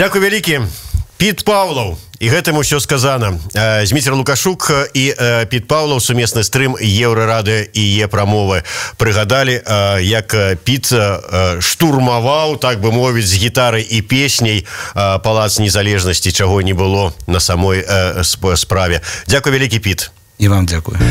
Дзякуй вялікі. Піт Паўлаў. І гэтым усё сказана. Зміцер Лукашук і Піт Паўлаў сумесны стрым Еўрарады і Е-прамовы прыгадалі, як Піт штурмаваў, так бы мовіць, з гітарай і песняй Палац Незалежнасці, чаго не было на самой справе. Дзякуй вялікі, Піт. І вам дзякую.